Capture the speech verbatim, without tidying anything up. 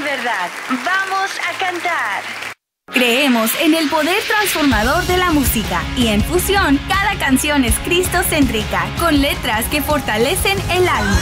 verdad. Vamos a cantar. Creemos en el poder transformador de la música y en Fusión cada canción es cristocéntrica, con letras que fortalecen el alma.